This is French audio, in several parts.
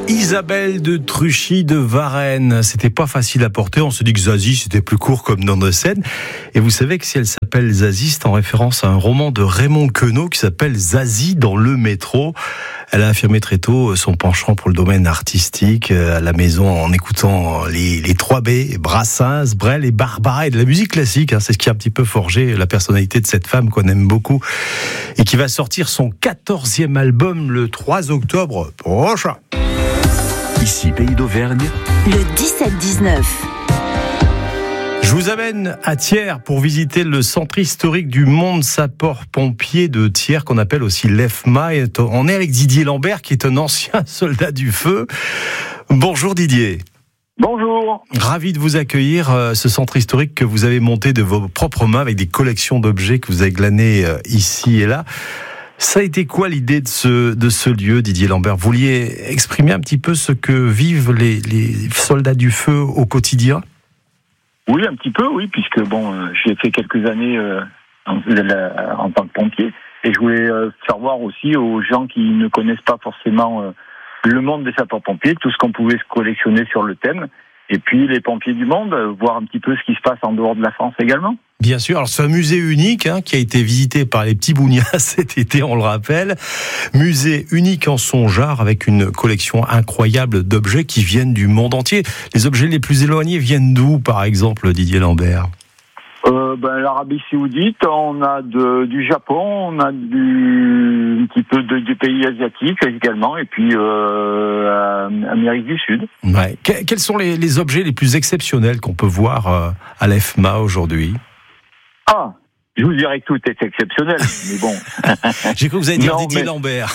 Isabelle de Truchy de Varennes. C'était pas facile à porter. On se dit que Zazie, c'était plus court comme nom de scène. Et vous savez que si elle s'appelle Zazie, c'est en référence à un roman de Raymond Queneau qui s'appelle Zazie dans le métro. Elle a affirmé très tôt son penchant pour le domaine artistique à la maison en écoutant les 3B, Brassens, Brel et Barbara et de la musique classique. C'est ce qui a un petit peu forgé la personnalité de cette femme qu'on aime beaucoup et qui va sortir son 14e album le 3 octobre prochain. Ici, Pays d'Auvergne, le 17-19. Je vous amène à Thiers pour visiter le centre historique du monde sapeur-pompier de Thiers, qu'on appelle aussi l'EFMA. On est avec Didier Lambert, qui est un ancien soldat du feu. Bonjour Didier. Bonjour. Ravi de vous accueillir, ce centre historique que vous avez monté de vos propres mains avec des collections d'objets que vous avez glanées ici et là. Ça a été quoi l'idée de ce lieu, Didier Lambert? Vous vouliez exprimer un petit peu ce que vivent les soldats du feu au quotidien? Oui, un petit peu, oui, puisque j'ai fait quelques années en tant que pompier, et je voulais faire voir aussi aux gens qui ne connaissent pas forcément le monde des sapeurs-pompiers, tout ce qu'on pouvait collectionner sur le thème, et puis les pompiers du monde, voir un petit peu ce qui se passe en dehors de la France également. Bien sûr, alors c'est un musée unique qui a été visité par les petits Bougnats cet été, on le rappelle. Musée unique en son genre avec une collection incroyable d'objets qui viennent du monde entier. Les objets les plus éloignés viennent d'où, par exemple, Didier Lambert? L'Arabie Saoudite, on a du Japon, on a un petit peu du pays asiatique également, et puis Amérique du Sud. Ouais. Quels sont les objets les plus exceptionnels qu'on peut voir à l'EFMA aujourd'hui? Ah, je vous dirais que tout est exceptionnel, mais bon. J'ai cru que vous alliez dire Didier Lambert.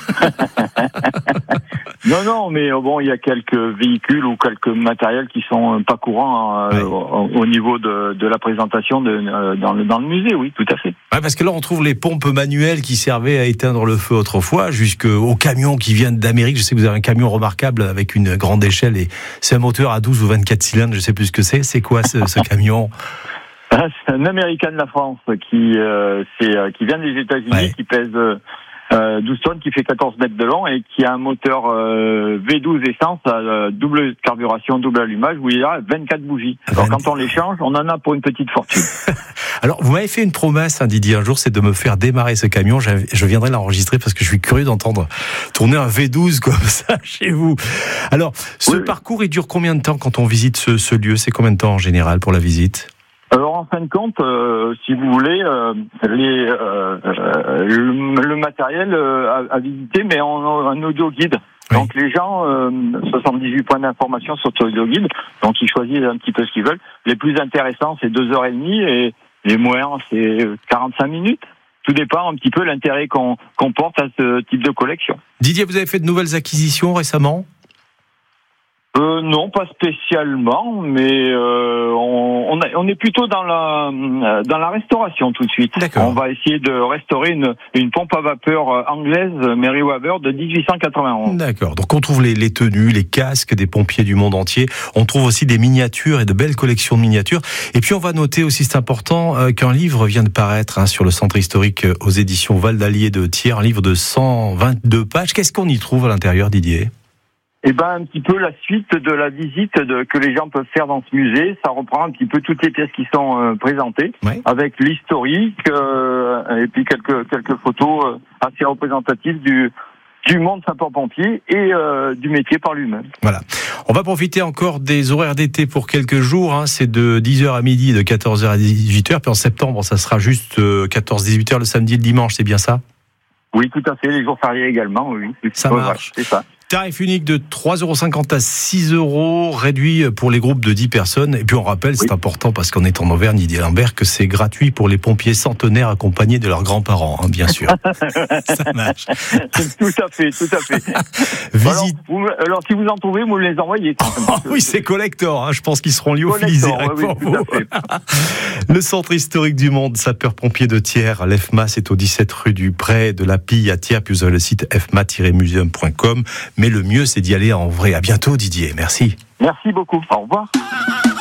Non, mais il y a quelques véhicules ou quelques matériels qui sont pas courants au niveau de la présentation dans le musée, oui, tout à fait. Ouais, parce que là, on trouve les pompes manuelles qui servaient à éteindre le feu autrefois, jusqu'aux camions qui viennent d'Amérique. Je sais que vous avez un camion remarquable avec une grande échelle et c'est un moteur à 12 ou 24 cylindres, je sais plus ce que c'est. C'est quoi ce camion? C'est un Américain de la France qui vient des États-Unis, qui pèse 12 tonnes, qui fait 14 mètres de long et qui a un moteur V12 essence à double carburation, double allumage, où il y a 24 bougies. Alors quand on les change, on en a pour une petite fortune. Alors vous m'avez fait une promesse, Didier, un jour, c'est de me faire démarrer ce camion. Je viendrai l'enregistrer parce que je suis curieux d'entendre tourner un V12 comme ça chez vous. Alors ce parcours, il dure combien de temps quand on visite ce lieu? C'est combien de temps en général pour la visite? Alors en fin de compte, si vous voulez, le matériel à visiter, mais en audio guide. Oui. Donc les gens, 78 points d'information sur le audio guide, donc ils choisissent un petit peu ce qu'ils veulent. Les plus intéressants, c'est 2h30 et les moins, c'est 45 minutes. Tout dépend un petit peu l'intérêt qu'on porte à ce type de collection. Didier, vous avez fait de nouvelles acquisitions récemment? Non, pas spécialement, mais on est plutôt dans la restauration tout de suite. D'accord. On va essayer de restaurer une pompe à vapeur anglaise Merryweather de 1891. D'accord. Donc on trouve les tenues, les casques des pompiers du monde entier. On trouve aussi des miniatures et de belles collections de miniatures. Et puis on va noter aussi, c'est important, qu'un livre vient de paraître sur le centre historique aux éditions Val d'Allier de Thiers, un livre de 122 pages. Qu'est-ce qu'on y trouve à l'intérieur, Didier? Un petit peu la suite de la visite que les gens peuvent faire dans ce musée. Ça reprend un petit peu toutes les pièces qui sont présentées, avec l'historique et puis quelques photos assez représentatives du monde sapeur-pompier et du métier par lui-même. Voilà. On va profiter encore des horaires d'été pour quelques jours. C'est de 10h à midi, de 14h à 18h. Puis en septembre, ça sera juste 14-18h le samedi et le dimanche, c'est bien ça? Oui, tout à fait. Les jours fériés également, oui. Ça marche. C'est ça. Tarif unique de 3,50 € à 6 €, réduit pour les groupes de 10 personnes. Et puis on rappelle, c'est important parce qu'on est en Auvergne, Didier Lambert, que c'est gratuit pour les pompiers centenaires accompagnés de leurs grands-parents, bien sûr. Ça marche. Tout à fait. Alors si vous en trouvez, vous les envoyez. Oui, c'est collector. Je pense qu'ils seront lyophilisés pour vous. Le centre historique du monde sapeur-pompier de Thiers, l'EFMA, c'est au 17 rue du Pré de la Pille à Thiers. Puis vous avez le site efma-museum.com. Mais le mieux, c'est d'y aller en vrai. À bientôt, Didier. Merci. Merci beaucoup. Au revoir.